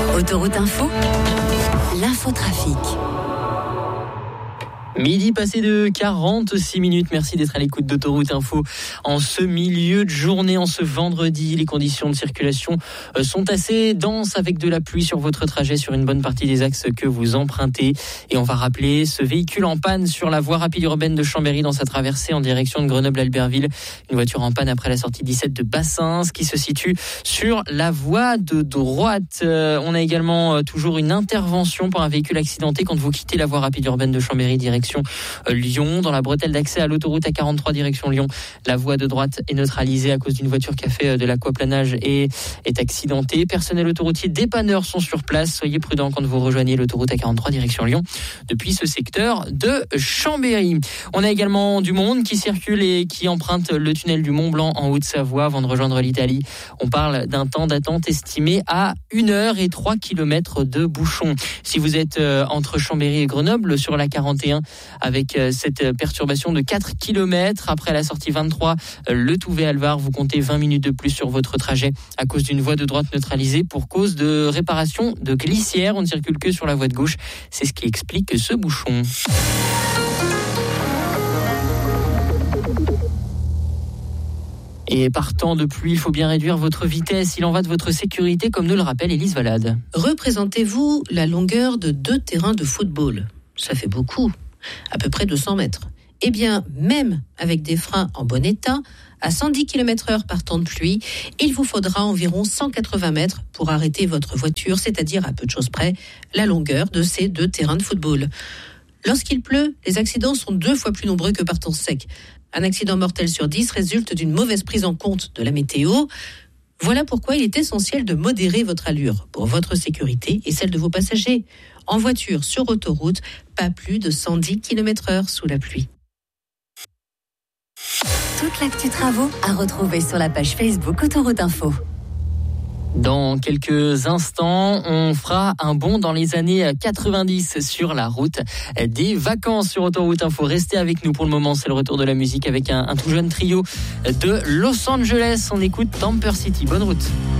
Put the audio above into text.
Autoroute Info, l'infotrafic. Midi passé de 46 minutes. Merci d'être à l'écoute d'Autoroute Info. En ce milieu de journée, en ce vendredi, les conditions de circulation sont assez denses avec de la pluie sur votre trajet sur une bonne partie des axes que vous empruntez. Et on va rappeler ce véhicule en panne sur la voie rapide urbaine de Chambéry dans sa traversée en direction de Grenoble-Albertville. Une voiture en panne après la sortie 17 de Bassins qui se situe sur la voie de droite. On a également toujours une intervention pour un véhicule accidenté quand vous quittez la voie rapide urbaine de Chambéry direction Lyon, dans la bretelle d'accès à l'autoroute A43 direction Lyon. La voie de droite est neutralisée à cause d'une voiture qui a fait de l'aquaplanage et est accidentée. Personnel autoroutier, dépanneurs sont sur place. Soyez prudents quand vous rejoignez l'autoroute A43 direction Lyon depuis ce secteur de Chambéry. On a également du monde qui circule et qui emprunte le tunnel du Mont Blanc en Haute-Savoie avant de rejoindre l'Italie. On parle d'un temps d'attente estimé à 1 heure et 3 km de bouchons. Si vous êtes entre Chambéry et Grenoble sur la 41, avec cette perturbation de 4 km. Après la sortie 23, le Touvet-Alvar, vous comptez 20 minutes de plus sur votre trajet à cause d'une voie de droite neutralisée pour cause de réparation de glissière. On ne circule que sur la voie de gauche. C'est ce qui explique ce bouchon. Et par temps de pluie, il faut bien réduire votre vitesse. Il en va de votre sécurité, comme nous le rappelle Élise Valade. Représentez-vous la longueur de 2 terrains de football. Ça fait beaucoup. À peu près 200 mètres. Eh bien, même avec des freins en bon état, à 110 km/h par temps de pluie, il vous faudra environ 180 mètres pour arrêter votre voiture, c'est-à-dire à peu de choses près, la longueur de ces 2 terrains de football. Lorsqu'il pleut, les accidents sont 2 fois plus nombreux que par temps sec. Un accident mortel sur 10 résulte d'une mauvaise prise en compte de la météo. Voilà pourquoi il est essentiel de modérer votre allure pour votre sécurité et celle de vos passagers. En voiture, sur autoroute, pas plus de 110 km/h sous la pluie. Toute l'actu travaux à retrouver sur la page Facebook Autoroute Info. Dans quelques instants, on fera un bond dans les années 90 sur la route des vacances sur Autoroute Info. Restez avec nous pour le moment, c'est le retour de la musique avec un tout jeune trio de Los Angeles. On écoute Tamper City. Bonne route.